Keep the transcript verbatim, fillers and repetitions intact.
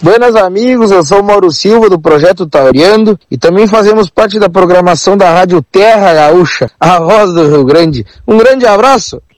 Buenas amigos, eu sou o Mauro Silva do Projeto Tauriando e também fazemos parte da programação da Rádio Terra Gaúcha, a voz do Rio Grande. Um grande abraço!